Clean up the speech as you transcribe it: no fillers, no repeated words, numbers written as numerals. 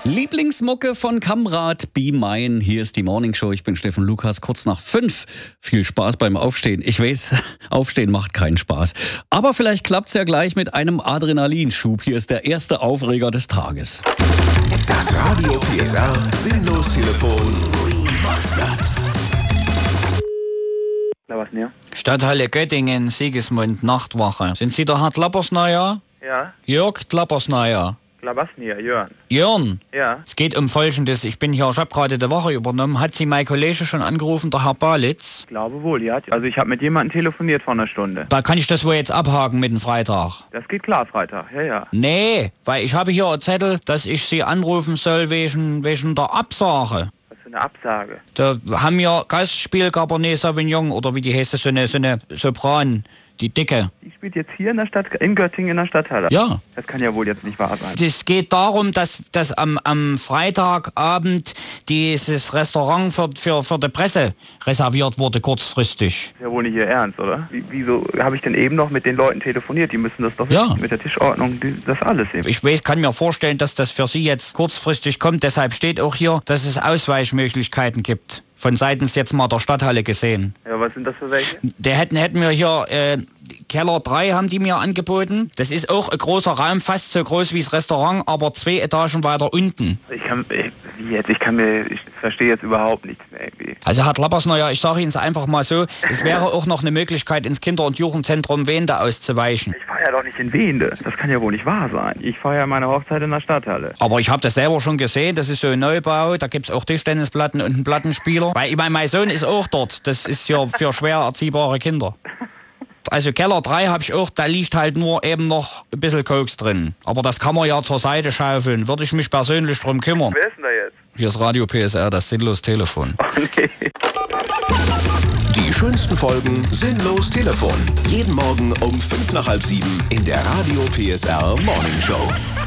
Lieblingsmucke von Kamrat Be Mine. Hier ist die Morning Show. Ich bin Steffen Lukas, kurz nach 5. Viel Spaß beim Aufstehen. Ich weiß, Aufstehen macht keinen Spaß. Aber vielleicht klappt's ja gleich mit einem Adrenalinschub. Hier ist der erste Aufreger des Tages. Das Radio PSR Sinnlos-Telefon Remastered. Na, was denn? Stadthalle Göttingen, Sigismund, Nachtwache. Sind Sie der Herr Klappersneier? Ja, Jörg Klappersneier. Klabasnia, Jörn. Jörn, Ja, es geht um Folgendes. Ich habe gerade die Woche übernommen. Hat Sie mein Kollege schon angerufen, der Herr Balitz? ich glaube wohl, ja. Also ich habe mit jemandem telefoniert vor einer Stunde. Da kann ich das wohl jetzt abhaken mit dem Freitag. Das geht klar, Freitag, ja. Nee, weil ich habe hier einen Zettel, dass ich Sie anrufen soll wegen der Absage. Was für eine Absage. Da haben wir Gastspiel Cabernet Sauvignon oder wie die heißt, so eine Sopran, die dicke. Die spielt jetzt hier in der Stadt, in Göttingen in der Stadthalle. Ja. Das kann ja wohl jetzt nicht wahr sein. Es geht darum, dass am Freitagabend dieses Restaurant für die Presse reserviert wurde, kurzfristig. Ist ja wohl nicht Ihr Ernst, oder? Wieso habe ich denn eben noch mit den Leuten telefoniert? Die müssen das doch Ja. mit der Tischordnung, das alles sehen. Ich kann mir vorstellen, dass das für Sie jetzt kurzfristig kommt. Deshalb steht auch hier, dass es Ausweichmöglichkeiten gibt. Von seitens jetzt mal der Stadthalle gesehen. Ja, was sind das für welche? Hätten wir hier Keller 3 haben die mir angeboten. Das ist auch ein großer Raum, fast so groß wie das Restaurant, aber 2 Etagen weiter unten. Ich verstehe jetzt überhaupt nichts mehr irgendwie. Also Herr Klappersneuer, ich sage Ihnen einfach mal so, es wäre auch noch eine Möglichkeit, ins Kinder- und Jugendzentrum Wende auszuweichen. Ich fahre ja doch nicht in Wende. Das kann ja wohl nicht wahr sein. Ich feiere ja meine Hochzeit in der Stadthalle. Aber ich habe das selber schon gesehen, das ist so ein Neubau, da gibt es auch Tischtennisplatten und einen Plattenspieler. Weil ich meine, mein Sohn ist auch dort, das ist ja für schwer erziehbare Kinder. Also Keller 3 habe ich auch, da liegt halt nur eben noch ein bisschen Koks drin. Aber das kann man ja zur Seite schaufeln, würde ich mich persönlich drum kümmern. Wer ist denn da jetzt? Hier ist Radio PSR, das Sinnlos-Telefon. Oh nee. Die schönsten Folgen Sinnlos-Telefon. Jeden Morgen um 5 nach halb 7 in der Radio PSR Morning Show.